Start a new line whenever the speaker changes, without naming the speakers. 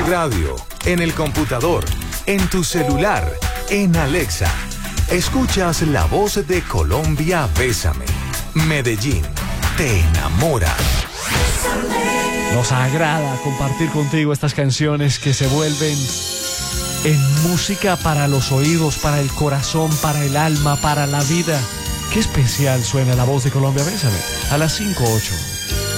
Radio, en el computador, en tu celular, en Alexa. Escuchas la voz de Colombia, Bésame. Medellín, te enamora.
Nos agrada compartir contigo estas canciones que se vuelven en música para los oídos, para el corazón, para el alma, para la vida. Qué especial suena la voz de Colombia, Bésame. A las 5:08.